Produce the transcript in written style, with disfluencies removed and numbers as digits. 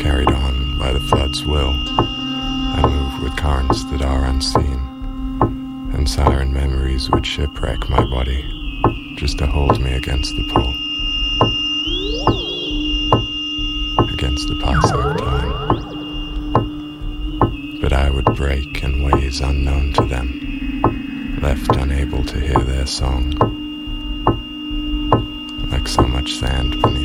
carried on by the flood's will, I move with currents that are unseen, and siren memories would shipwreck my body just to hold me against the pull, against the passing of time. But I would break in ways unknown to them, left unable to hear their song, like so much sand beneath